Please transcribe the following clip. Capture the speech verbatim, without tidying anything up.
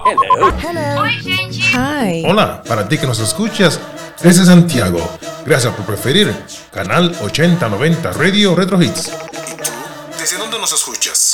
Hello. Hello. Hi. Hola, para ti que nos escuchas, desde Santiago. Gracias por preferir Canal ochenta noventa Radio Retro Hits. ¿Y tú? ¿Desde dónde nos escuchas?